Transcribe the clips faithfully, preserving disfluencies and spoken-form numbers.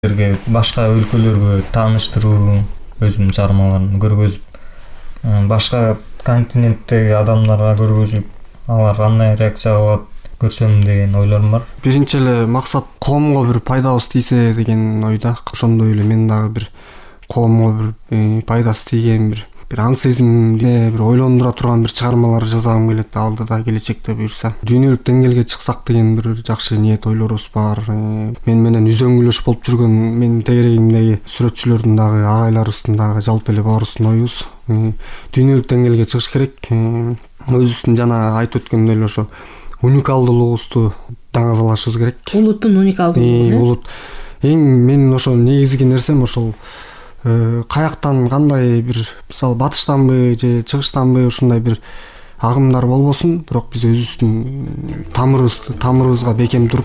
Силерге башка өлкөлөргө тааныштыруу, өзүмдүн чыгармаларымды көргөзүп, башка континенттеги адамдарга көргөзүп, алар кандай реакция кылат көрсөм деген ойлорум бар. Биринчи эле максат коомго бир пайдабыз тийсе деген ойда. Ошондой эле мен дагы бир коомго бир пайдасы тийген бир бир аң сезимди бир ойлондура турган бир чыгармалар жазгым келет алдыда келечекте буюрса. Дүйнөлүк деңгээлге чыксак деген бир жакшы ниет ойлорубуз бар. Мен менен үзөңгүлөш болуп жүргөн менин тегерегимдеги сүрөтчүлөрдүн дагы агайларыбыздын дагы жалпы эле баарыбыздын оюбуз дүйнөлүк деңгээлге чыгыш керек. Өзүбүздүн жана айтып өткөндөй эле ошо уникалдуулугубузду даңазалашыбыз керек. Улуттун уникалдуулугу. Улут эң менин ошо негизги нерсем ошол каяктан кандай бир мисалы батыштанбы же чыгыштанбы ушундай бир агымдар болбосун, бирок биз өзүбүздүн тамырыбызды тамырыбызга бекем туруп,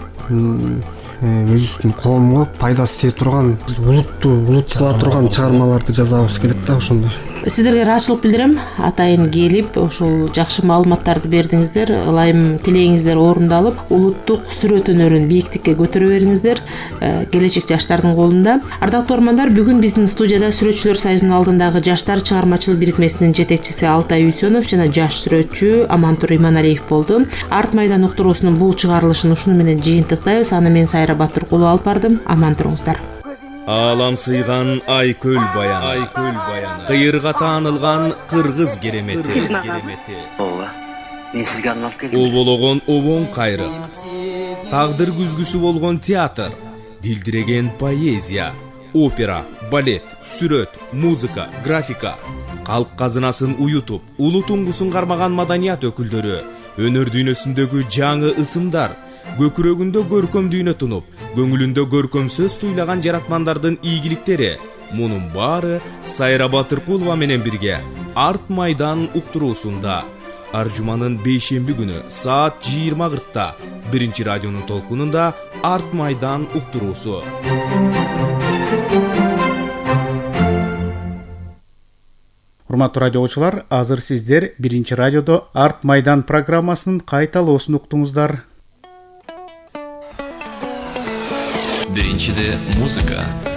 өзүбүздүн коомго пайдасы тие турган, улутту улут кыла турган чыгармаларды жазабыз келет да ошондой. Сиздерге ыраачылык билдирем. Атайын келип, ошол жакшы маалыматтарды бердиңиздер. Ылайым тилегиңиздер орундалып, улуттук сүрөт өнөрүн бийиктикке көтөрө бериңиздер. Келечек жаштардын колунда. Ардактуу угармандар, бүгүн биздин студияда Сүрөтчүлөр союзунун алдындагы жаштар чыгармачыл бирикмесинин жетекчиси Алтай Үйсөнов жана жаш сүрөтчү Амантур Иманалиев болду. Арт майдан уктуруусунун бул чыгарылышын ушуну менен жыйынтыктайбыз. Аны мен Сайра Батыркулу алып бардым. Амантуруңуздар. Алам сыйган айкөл баян, айкөл баяны, кыйырга таанылган кыргыз керемети, Ооба. Мен сизге арнап келдим. Олбологон обоң кайры, тагдыр күзгүсү болгон театр, дилдиреген поэзия, опера, балет, сүрөт, музыка, графика, калк казынасын уютуп, улуу туңгусун кармаган маданият өкүлдөрү, өнөр дүйнөсүндөгү жаңы ысымдар, көкүрөгүндө көркөм дүйнө тунуп, көңүлүндө көркөм сөз туйлаган жаратмандардын ийгиликтери. Мунун баары Сайра Батыркулова менен бирге Арт майдан уктуруусунда ар жуманын бейшемби күнү саат жыйырма кыркта биринчи радионун толкунунда Арт майдан уктуруусу. Урматтуу радиочулар, азыр сиздер биринчи радиодо Арт майдан программасынын кайталоосун уктуңуздар. Биринчиде музыка,